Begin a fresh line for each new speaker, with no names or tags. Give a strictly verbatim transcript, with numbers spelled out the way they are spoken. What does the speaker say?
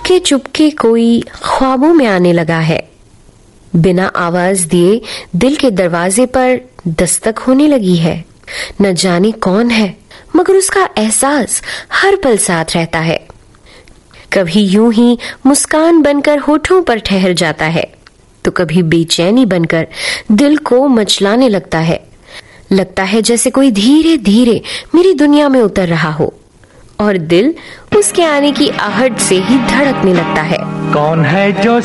चुपके चुपके कोई ख्वाबों में आने लगा है। बिना आवाज दिए दिल के दरवाजे पर दस्तक होने लगी है। न जाने कौन है, मगर उसका एहसास हर पल साथ रहता है। कभी यूं ही मुस्कान बनकर होठों पर ठहर जाता है, तो कभी बेचैनी बनकर दिल को मचलाने लगता है। लगता है जैसे कोई धीरे धीरे मेरी दुनिया में उतर रहा हो, और दिल उसके आने की आहट से ही धड़कने लगता है।
कौन है जो